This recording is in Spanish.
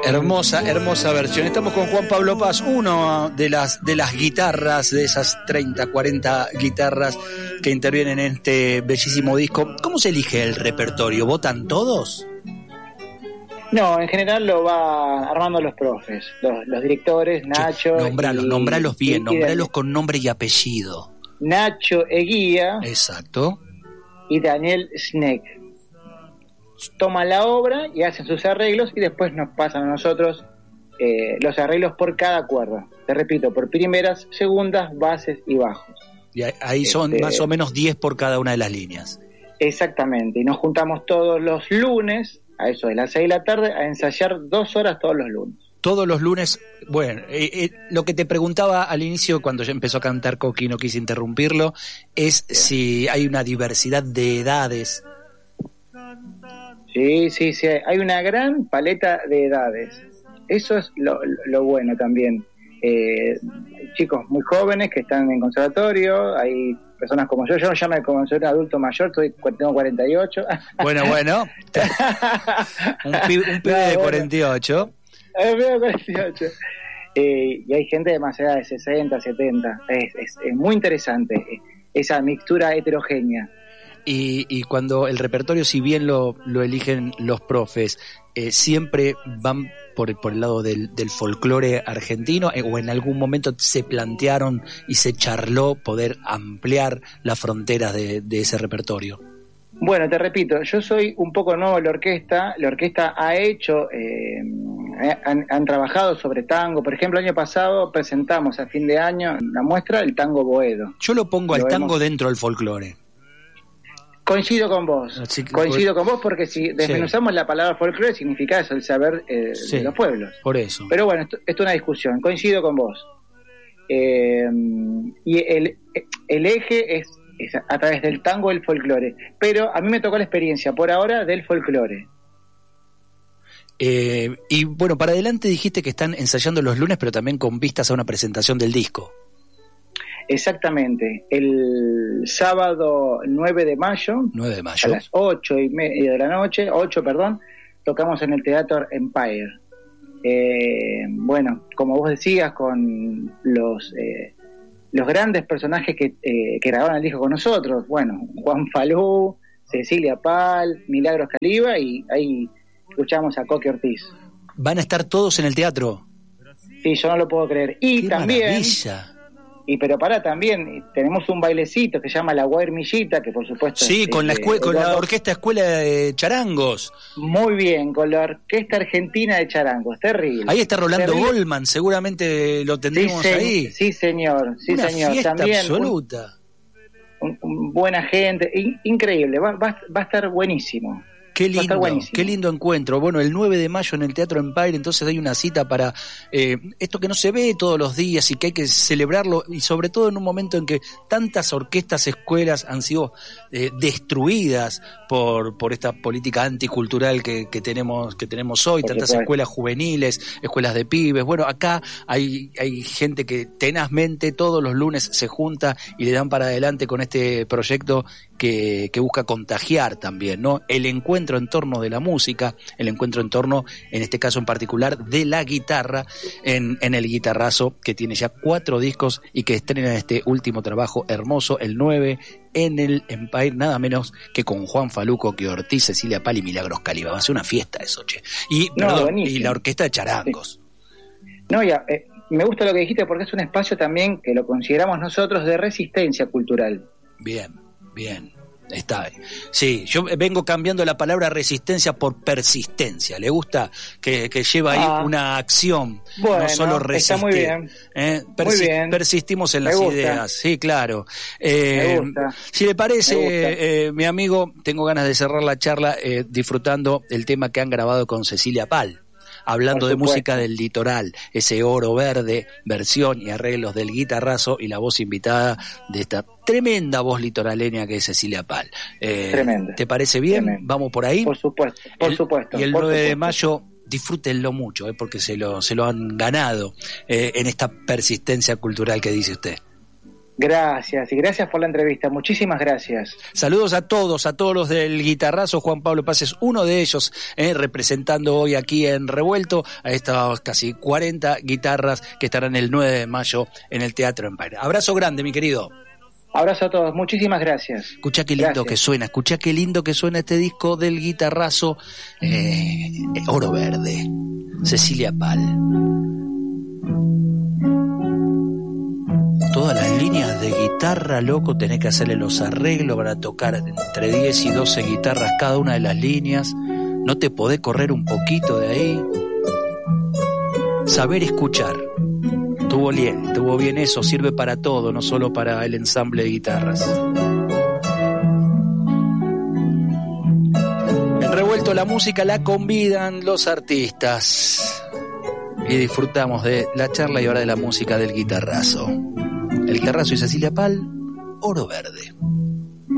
Hermosa versión. Estamos con Juan Pablo Paz, uno de las guitarras, de esas 30, 40 guitarras que intervienen en este bellísimo disco. ¿Cómo se elige el repertorio? ¿Votan todos? No, en general lo va armando los profes, los directores, Nacho. Nombralos bien, nombralos con nombre y apellido. Nacho Eguía. Exacto. Y Daniel Schneck. Toman la obra y hacen sus arreglos y después nos pasan a nosotros los arreglos por cada cuerda. Te repito, por primeras, segundas, bases y bajos. Y ahí son más o menos 10 por cada una de las líneas. Exactamente, y nos juntamos todos los lunes, a eso de las 6 de la tarde, a ensayar 2 horas todos los lunes. Todos los lunes, bueno, lo que te preguntaba al inicio cuando ya empezó a cantar Coqui, no quise interrumpirlo, es si hay una diversidad de edades. Sí, hay una gran paleta de edades. Eso es lo bueno también. Chicos muy jóvenes que están en conservatorio, hay personas como yo ya me considero adulto mayor, tengo 48. Bueno. un pibe de 48. Un pibe de 48. Y hay gente de más edad, de 60, 70. Es muy interesante esa mixtura heterogénea. Y cuando el repertorio, si bien lo eligen los profes, siempre van por el lado del folclore argentino, o en algún momento se plantearon y se charló poder ampliar las fronteras de ese repertorio. Bueno, te repito, yo soy un poco nuevo en la orquesta ha hecho, han trabajado sobre tango. Por ejemplo, el año pasado presentamos a fin de año la muestra el tango boedo. Yo lo pongo al tango dentro del folclore. Coincido con vos porque si desmenuzamos la palabra folclore significa eso, el saber de los pueblos. Por eso. Pero bueno, esto es una discusión, coincido con vos. Y el eje es a través del tango el folclore, pero a mí me tocó la experiencia por ahora del folclore. Y bueno, para adelante dijiste que están ensayando los lunes, pero también con vistas a una presentación del disco. Exactamente, el sábado 9 de mayo a las 8:30 de la noche, tocamos en el Teatro Empire. Bueno, como vos decías, con los grandes personajes que grabaron el disco con nosotros, bueno, Juan Falú, Cecilia Pal, Milagros Caliba, y ahí escuchamos a Coqui Ortiz. ¿Van a estar todos en el teatro? Sí, yo no lo puedo creer. Y ¡qué también maravilla! Pero también tenemos un bailecito que se llama la Guairmillita, que por supuesto... Sí, con la Orquesta Escuela de Charangos. Muy bien, con la Orquesta Argentina de Charangos, terrible. Ahí está Rolando Goldman, seguramente lo tendremos ahí. Sí, señor. Una fiesta también absoluta. Buena gente, increíble, va a estar buenísimo. Qué lindo encuentro. Bueno, el 9 de mayo en el Teatro Empire, entonces hay una cita para esto que no se ve todos los días y que hay que celebrarlo, y sobre todo en un momento en que tantas orquestas, escuelas han sido destruidas por esta política anticultural que tenemos hoy, tantas escuelas juveniles, escuelas de pibes. Bueno, acá hay gente que tenazmente todos los lunes se junta y le dan para adelante con este proyecto que busca contagiar también, ¿no? El encuentro en torno de la música, el encuentro en torno, en este caso en particular, de la guitarra en el Guitarrazo, que tiene ya 4 discos y que estrena este último trabajo hermoso, el 9, en el Empire, nada menos que con Juan Falú, Coqui Ortiz, Cecilia Pal y Milagros Caliba. Va a ser una fiesta eso, che. Y la Orquesta de Charangos. No, me gusta lo que dijiste porque es un espacio también que lo consideramos nosotros de resistencia cultural. Bien, está ahí. Sí, yo vengo cambiando la palabra resistencia por persistencia. Le gusta que lleva ahí una acción, no solo resistir. Está muy bien. Muy bien. Persistimos en las ideas, sí, claro. Me gusta. Si le parece, mi amigo, tengo ganas de cerrar la charla disfrutando el tema que han grabado con Cecilia Pal. Hablando de música del litoral, ese oro verde, versión y arreglos del Guitarrazo y la voz invitada de esta tremenda voz litoraleña que es Cecilia Pal. Tremenda. ¿Te parece bien? Tremenda. ¿Vamos por ahí? Por supuesto. Y el 9 de mayo, disfrútenlo mucho, porque se lo han ganado en esta persistencia cultural que dice usted. Gracias, y gracias por la entrevista, muchísimas gracias. Saludos a todos los del Guitarrazo. Juan Pablo Paz es uno de ellos, representando hoy aquí en Revuelto a estas casi 40 guitarras que estarán el 9 de mayo en el Teatro Empire. Abrazo grande, mi querido. Abrazo a todos, muchísimas gracias. Escuchá qué lindo que suena, este disco del Guitarrazo, Oro Verde, Cecilia Pal. Todas las líneas de guitarra, loco, tenés que hacerle los arreglos para tocar entre 10 y 12 guitarras cada una de las líneas. No te podés correr un poquito de ahí. Saber escuchar. Estuvo bien eso, sirve para todo, no solo para el ensamble de guitarras. En Revuelto la música la convidan los artistas. Y disfrutamos de la charla y ahora de la música del Guitarrazo. El Guitarrazo y Cecilia Pal, Oro Verde.